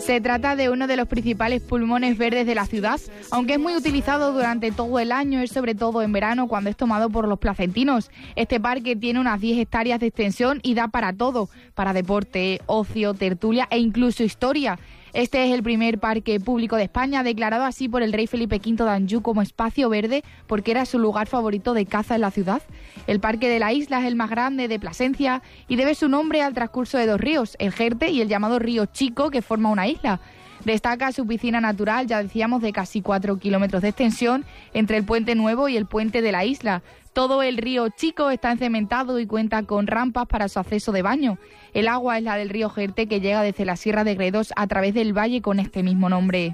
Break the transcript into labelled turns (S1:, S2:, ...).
S1: Se trata de uno de los principales pulmones verdes de la ciudad, aunque es muy utilizado durante todo el año, es sobre todo en verano cuando es tomado por los placentinos. Este parque tiene unas 10 hectáreas de extensión y da para todo, para deporte, ocio, tertulia e incluso historia. Este es el primer parque público de España, declarado así por el rey Felipe V de Anjou como espacio verde porque era su lugar favorito de caza en la ciudad. El parque de la isla es el más grande de Plasencia y debe su nombre al transcurso de dos ríos, el Jerte y el llamado Río Chico, que forma una isla. Destaca su piscina natural, ya decíamos, de casi 4 kilómetros de extensión entre el Puente Nuevo y el puente de la isla. Todo el río Chico está encementado y cuenta con rampas para su acceso de baño. El agua es la del río Jerte, que llega desde la Sierra de Gredos a través del valle con este mismo nombre.